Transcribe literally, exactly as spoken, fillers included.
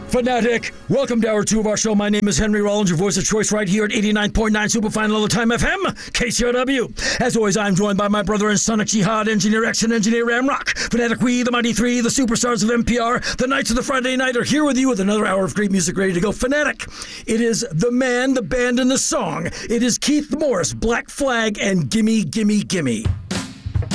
Fanatic, welcome to hour two of our show. My name is Henry Rollins, your voice of choice right here at eighty-nine point nine Superfine All the Time F M, K C R W. As always, I'm joined by my brother and Sonic Jihad, Engineer X and Engineer Ramrock. Fanatic, we, the Mighty Three, the superstars of N P R, the Knights of the Friday Night are here with you with another hour of great music ready to go. Fanatic, it is the man, the band, and the song. It is Keith Morris, Black Flag, and Gimme, Gimme, Gimme.